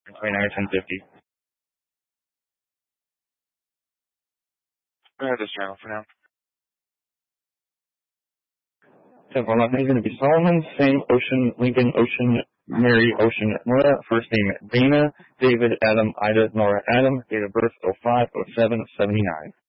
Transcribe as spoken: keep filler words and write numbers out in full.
twenty-nine, ten fifty. Go ahead, this channel for now. ten four, last name is going to be Solomon, same Ocean, Lincoln, Ocean, Mary, Ocean, Nora. First name Dana, David, Adam, Ida, Nora, Adam. Date of birth oh five oh seven seventy-nine.